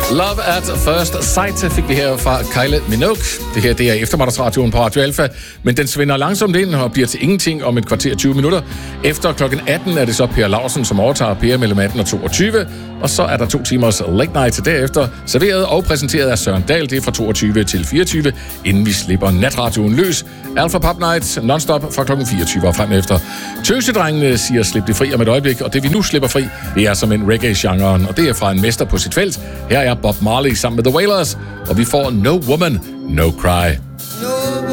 Love at First Sight fik vi her fra Kylie Minogue. Det her, det er eftermiddagsradioen på Radio Alpha, men den svinder langsomt ind og bliver til ingenting om et kvarter 20 minutter. Efter klokken 18 er det så Per Lausen, som overtager Per mellem 18 og 22, og så er der 2 timers late night derefter, serveret og præsenteret af Søren Dahl. Det er fra 22 til 24, inden vi slipper natradioen løs. Alpha Pop Night non-stop fra klokken 24 og frem efter. Tøsedrengene siger slip det fri om et øjeblik, og det vi nu slipper fri, det er som en reggae-genren, og det er fra en mester på sit felt. Her er Bob Marley sammen med The Wailers, og vi får No Woman, No Cry.